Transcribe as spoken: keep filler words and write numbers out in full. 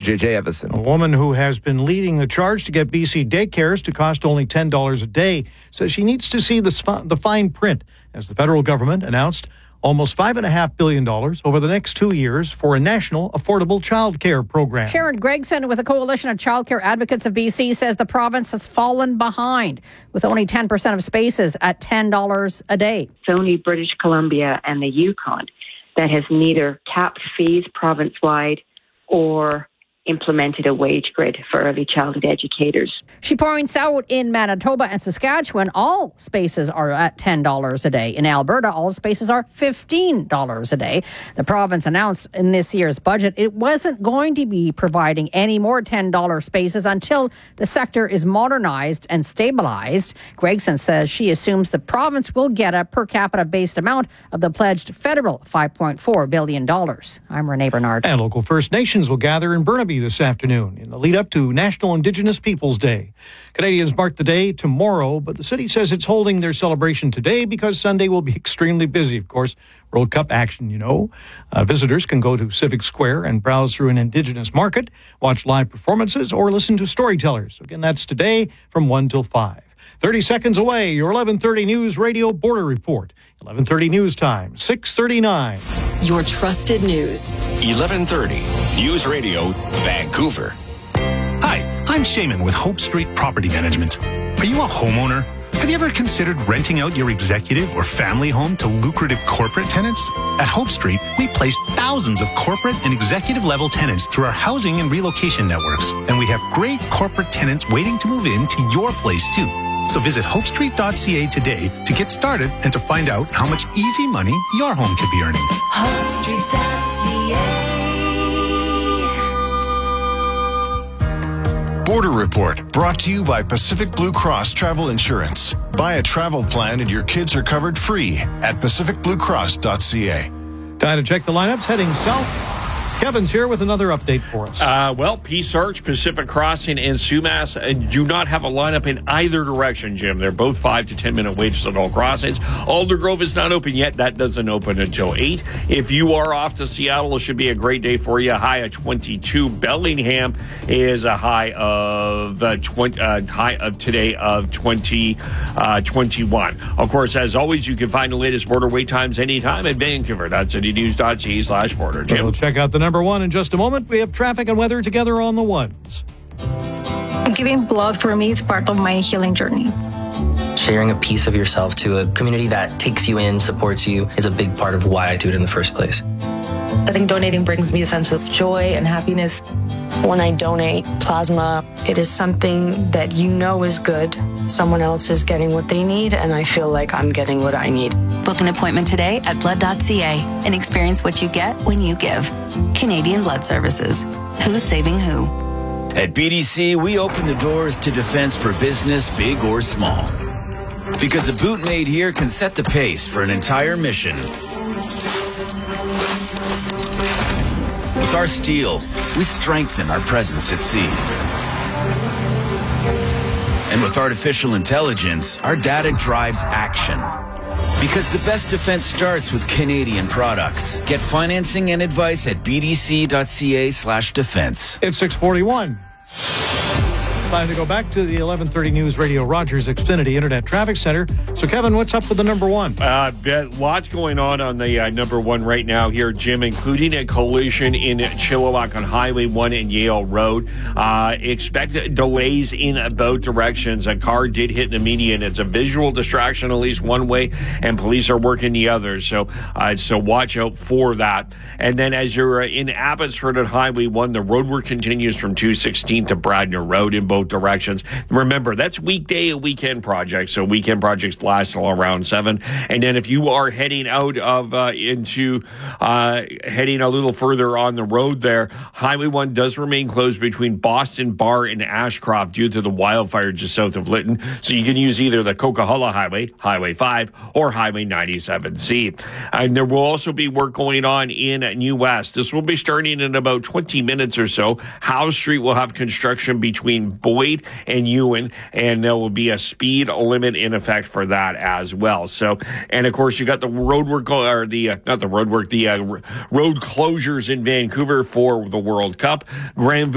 J J Evison. A woman who has been leading the charge to get B C daycares to cost only ten dollars a day says she needs to see the, the fine print as the federal government announced almost five point five billion dollars over the next two years for a national affordable child care program. Sharon Gregson with a coalition of child care advocates of B C says the province has fallen behind with only ten percent of spaces at ten dollars a day. It's only British Columbia and the Yukon that has neither capped fees province-wide or implemented a wage grid for early childhood educators. She points out in Manitoba and Saskatchewan, all spaces are at ten dollars a day. In Alberta, all spaces are fifteen dollars a day. The province announced in this year's budget it wasn't going to be providing any more ten dollars spaces until the sector is modernized and stabilized. Gregson says she assumes the province will get a per capita based amount of the pledged federal five point four billion dollars. I'm Renee Bernard. And local First Nations will gather in Burnaby this afternoon in the lead up to National Indigenous Peoples Day. Canadians mark the day tomorrow, but the city says it's holding their celebration today because Sunday will be extremely busy. Of course, World Cup action, you know. Uh, visitors can go to Civic Square and browse through an Indigenous market, watch live performances, or listen to storytellers. Again, that's today from one till five. thirty seconds away, your eleven thirty News Radio Border Report. eleven thirty News Time, six thirty-nine. Your trusted news. eleven thirty News Radio, Vancouver. Hi, I'm Shaman with Hope Street Property Management. Are you a homeowner? Have you ever considered renting out your executive or family home to lucrative corporate tenants? At Hope Street, we place thousands of corporate and executive level tenants through our housing and relocation networks. And we have great corporate tenants waiting to move into your place too. So visit hope street dot c a today to get started and to find out how much easy money your home could be earning. hope street dot c a. Border Report, brought to you by Pacific Blue Cross Travel Insurance. Buy a travel plan and your kids are covered free at pacific blue cross dot c a. Time to check the lineups heading south. Kevin's here with another update for us. Uh, well, Peace Arch, Pacific Crossing, and Sumas uh, do not have a lineup in either direction, Jim. They're both five to ten minute waits at all crossings. Aldergrove is not open yet. That doesn't open until eight. If you are off to Seattle, it should be a great day for you. A high of twenty-two. Bellingham is a high of uh, twenty. Uh, high of today of twenty, uh, twenty-one. Of course, as always, you can find the latest border wait times anytime at Vancouver. That's city news dot c a slash border. Jim, we'll check out the number one in just a moment. We have traffic and weather together on the ones. Giving blood for me is part of my healing journey. Sharing a piece of yourself to a community that takes you in, supports you, is a big part of why I do it in the first place. I think donating brings me a sense of joy and happiness. When I donate plasma, it is something that you know is good. Someone else is getting what they need, and I feel like I'm getting what I need. Book an appointment today at blood dot c a and experience what you get when you give. Canadian Blood Services. Who's saving who? At B D C, we open the doors to defense for business, big or small. Because a boot made here can set the pace for an entire mission. With our steel, we strengthen our presence at sea. And with artificial intelligence, our data drives action. Because the best defense starts with Canadian products. Get financing and advice at b d c dot c a slash defense. It's six forty-one. Time to go back to the eleven thirty News Radio Rogers Xfinity Internet Traffic Center. So, Kevin, what's up with the number one? Uh, lots going on on the uh, number one right now here, Jim, including a collision in Chilliwack on Highway one and Yale Road. Uh, expect delays in both directions. A car did hit the median. It's a visual distraction, at least one way, and police are working the other. So, uh, so watch out for that. And then as you're in Abbotsford at Highway one, the roadwork continues from two sixteen to Bradner Road in both directions. Remember, that's weekday and weekend projects, so weekend projects last till around seven. And then if you are heading out of uh, into uh, heading a little further on the road there, Highway one does remain closed between Boston Bar and Ashcroft due to the wildfire just south of Lytton. So you can use either the Coquihalla Highway, Highway five, or Highway ninety-seven C. And there will also be work going on in New West. This will be starting in about twenty minutes or so. Howe Street will have construction between Boyd and Ewan, and there will be a speed limit in effect for that as well. So, and of course, you got the road work, or the, uh, not the road work, the uh, road closures in Vancouver for the World Cup. Granville